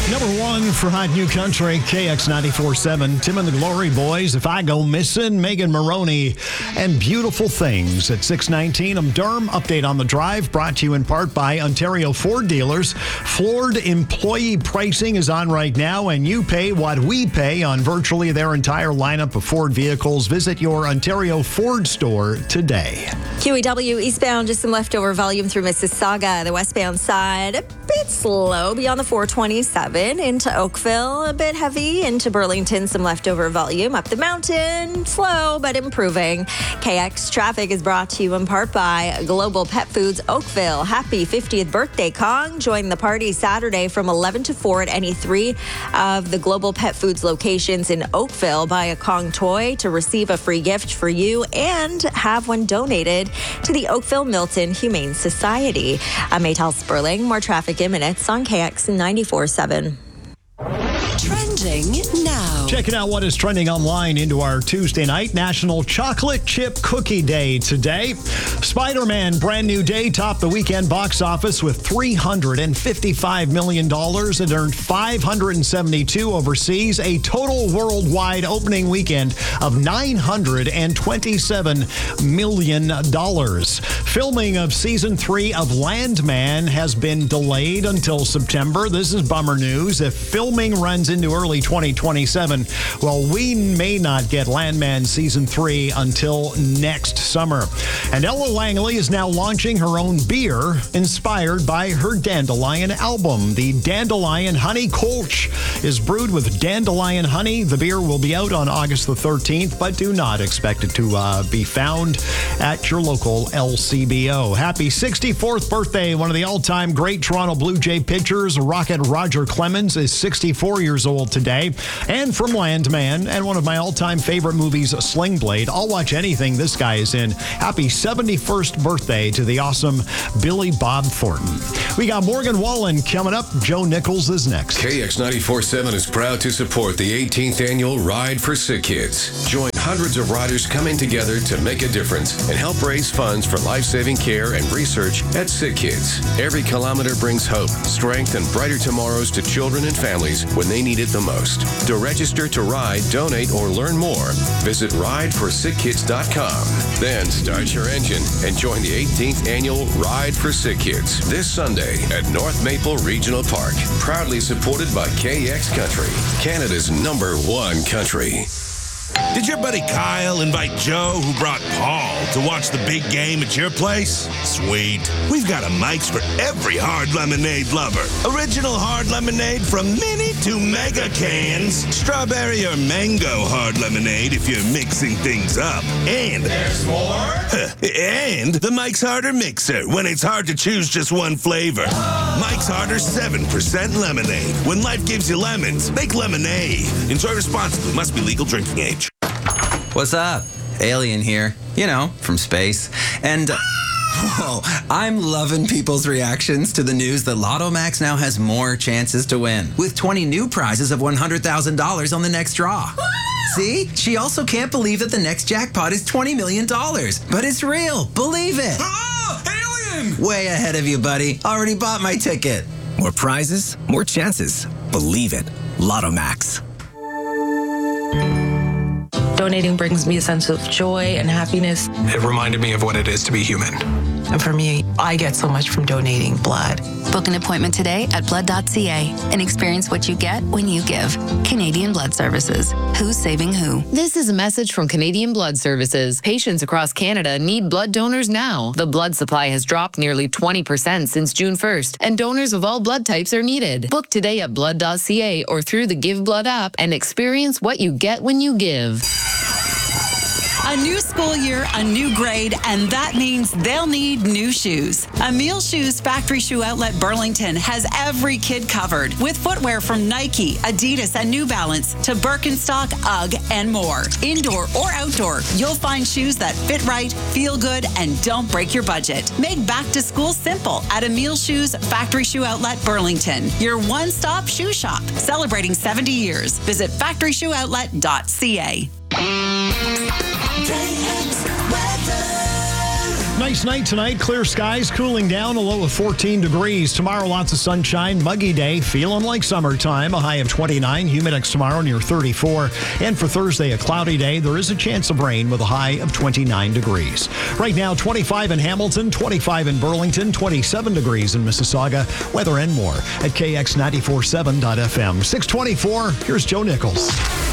Number one for Hot New Country, KX 94.7. Tim and the Glory Boys, If I Go Missing, Megan Maroney, and Beautiful Things at 6:19. I'm Durham. Update on the drive brought to you in part by Ontario Ford dealers. Ford employee pricing is on right now, and you pay what we pay on virtually their entire lineup of Ford vehicles. Visit your Ontario Ford store today. QEW eastbound, just some leftover volume through Mississauga. The westbound side, a bit slow beyond the 427. Into Oakville, a bit heavy. Into Burlington, some leftover volume. Up the mountain, slow but improving. KX traffic is brought to you in part by Global Pet Foods Oakville. Happy 50th birthday, Kong. Join the party Saturday from 11 to 4 at any 3 of the Global Pet Foods locations in Oakville. Buy a Kong toy to receive a free gift for you and have one donated to the Oakville Milton Humane Society. I'm Maytal Sperling. More traffic in minutes on KX 94.7. Trending now. Checking out what is trending online into our Tuesday night. National Chocolate Chip Cookie Day today. Spider-Man Brand New Day topped the weekend box office with $355 million. It earned $572 overseas, a total worldwide opening weekend of $927 million. Filming of season 3 of Landman has been delayed until September. This is bummer news. If filming runs into early 2027, well, we may not get Landman Season 3 until next summer. And Ella Langley is now launching her own beer inspired by her Dandelion album. The Dandelion Honey Kolsch is brewed with dandelion honey. The beer will be out on August the 13th, but do not expect it to be found at your local LCBO. Happy 64th birthday. One of the all-time great Toronto Blue Jay pitchers, Rocket Roger Clemens, is 64 years old today. And from Landman and one of my all-time favorite movies, Sling Blade. I'll watch anything this guy is in. Happy 71st birthday to the awesome Billy Bob Thornton. We got Morgan Wallen coming up. Joe Nichols is next. KX 94.7 is proud to support the 18th annual Ride for Sick Kids. Join hundreds of riders coming together to make a difference and help raise funds for life-saving care and research at Sick Kids. Every kilometer brings hope, strength, and brighter tomorrows to children and families when they need it the most. To register to ride, donate, or learn more, visit rideforsickkids.com. Then start your engine and join the 18th annual Ride for Sick Kids this Sunday at North Maple Regional Park. Proudly supported by KX Country, Canada's #1 country. Did your buddy Kyle invite Joe, who brought Paul, to watch the big game at your place? Sweet. We've got a Mike's for every hard lemonade lover. Original hard lemonade from mini to mega cans. Strawberry or mango hard lemonade if you're mixing things up. And there's more? And the Mike's Harder Mixer when it's hard to choose just one flavor. Mike's Harder 7% lemonade. When life gives you lemons, make lemonade. Enjoy responsibly. Must be legal drinking age. What's up? Alien here. You know, from space. And, whoa, I'm loving people's reactions to the news that Lotto Max now has more chances to win, with 20 new prizes of $100,000 on the next draw. See? She also can't believe that the next jackpot is $20 million. But it's real. Believe it. Oh, alien! Way ahead of you, buddy. Already bought my ticket. More prizes, more chances. Believe it. Lotto Max. Donating brings me a sense of joy and happiness. It reminded me of what it is to be human. And for me, I get so much from donating blood. Book an appointment today at blood.ca and experience what you get when you give. Canadian Blood Services. Who's saving who? This is a message from Canadian Blood Services. Patients across Canada need blood donors now. The blood supply has dropped nearly 20% since June 1st, and donors of all blood types are needed. Book today at blood.ca or through the Give Blood app and experience what you get when you give. A new school year, a new grade, and that means they'll need new shoes. Emile Shoes Factory Shoe Outlet Burlington has every kid covered with footwear from Nike, Adidas, and New Balance to Birkenstock, UGG, and more. Indoor or outdoor, you'll find shoes that fit right, feel good, and don't break your budget. Make back to school simple at Emile Shoes Factory Shoe Outlet Burlington, your one-stop shoe shop. Celebrating 70 years. Visit factoryshoeoutlet.ca. Nice night tonight. Clear skies, cooling down, a low of 14 degrees. Tomorrow, lots of sunshine, muggy day, feeling like summertime. A high of 29. Humidex tomorrow near 34. And for Thursday, a cloudy day. There is a chance of rain with a high of 29 degrees. Right now, 25 in Hamilton, 25 in Burlington, 27 degrees in Mississauga. Weather and more at KX947.FM. 624, here's Joe Nichols.